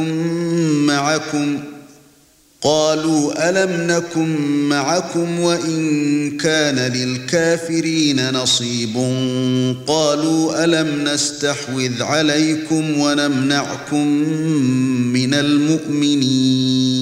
معكم قالوا ألم نكن معكم وإن كان للكافرين نصيب قالوا ألم نستحوذ عليكم ونمنعكم من المؤمنين